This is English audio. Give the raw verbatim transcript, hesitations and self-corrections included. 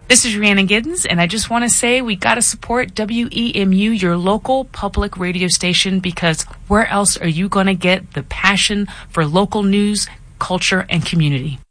This is Rhiannon Giddens, and I just want to say we got to support W E M U, your local public radio station, because where else are you going to get the passion for local news, culture, and community?